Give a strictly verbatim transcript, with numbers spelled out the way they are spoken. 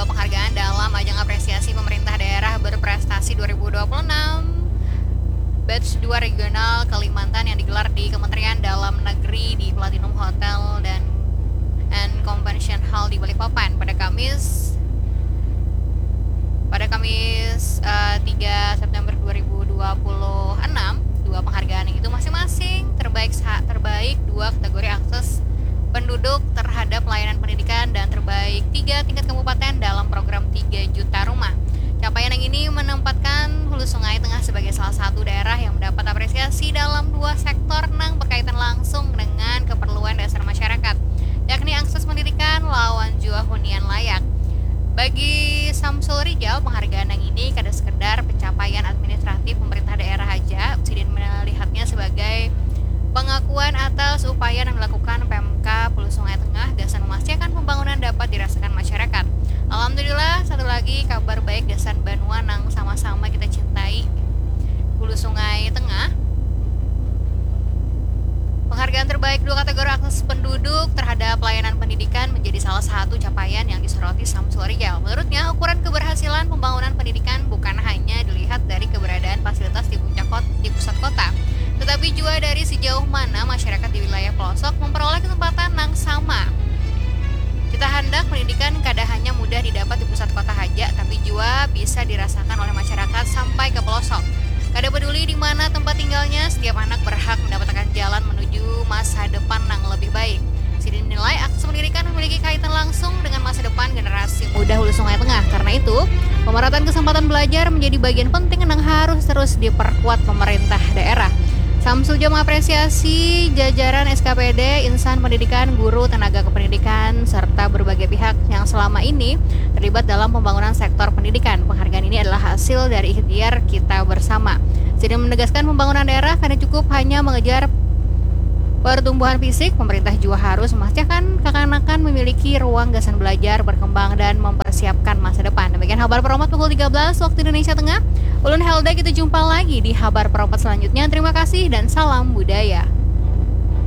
dua penghargaan dalam ajang apresiasi pemerintah daerah berprestasi dua ribu dua puluh enam Batch dua Regional Kalimantan yang digelar di Kementerian Dalam Negeri di Platinum Hotel dan and Convention Hall di Balikpapan pada Kamis pada Kamis uh, tiga September dua ribu dua puluh enam. Dua penghargaan itu masing-masing terbaik terbaik dua kategori akses penduduk terhadap layanan pendidikan dan terbaik tiga tingkat kabupaten dalam program tiga juta rumah. Capaian yang ini menempatkan Hulu Sungai Tengah sebagai salah satu daerah yang mendapat apresiasi dalam dua sektor yang berkaitan langsung dengan keperluan dasar masyarakat, yakni akses pendidikan lawan jua hunian layak. Bagi Samsul Rijal, penghargaan yang ini kada sekedar pencapaian administratif pemerintah daerah aja, Sidin melihatnya sebagai pengakuan atas upaya yang dilakukan Pemka Hulu Sungai Tengah gasan memastikan pembangunan dapat dirasakan masyarakat. Alhamdulillah, satu lagi kabar baik gasan Banua yang sama-sama kita cintai Hulu Sungai Tengah. Penghargaan terbaik dua kategori akses penduduk terhadap layanan pendidikan menjadi salah satu capaian yang disoroti Samsul Rijal. Menurutnya, ukuran keberhasilan pembangunan pendidikan bukan hanya dilihat dari keberadaan fasilitas di puncak kota, di pusat kota, tetapi juga dari sejauh mana masyarakat di wilayah pelosok memperoleh kesempatan yang sama. Kita hendak pendidikan kada hanya mudah didapat di pusat kota saja, tapi juga bisa dirasakan oleh masyarakat sampai ke pelosok. Kada peduli di mana tempat tinggalnya, setiap anak berhak mendapatkan jalan menuju masa depan yang lebih baik. Sidin menilai akses pendidikan memiliki kaitan langsung dengan masa depan generasi muda Hulu Sungai Tengah. Karena itu, pemerataan kesempatan belajar menjadi bagian penting yang harus terus diperkuat pemerintah daerah. Samsul juga mengapresiasi jajaran S K P D, insan pendidikan, guru, tenaga kependidikan, serta berbagai pihak yang selama ini terlibat dalam pembangunan sektor pendidikan. Penghargaan ini adalah hasil dari ikhtiar kita bersama. Jadi menegaskan pembangunan daerah karena cukup hanya mengejar pertumbuhan fisik, pemerintah juga harus memastikan kekanakan memiliki ruang gasan belajar, berkembang, dan mempersiapkan masa depan. Demikian Habar Perompat pukul tiga belas waktu Indonesia Tengah. Ulun Helda, kita jumpa lagi di Habar Perompat selanjutnya. Terima kasih dan salam budaya.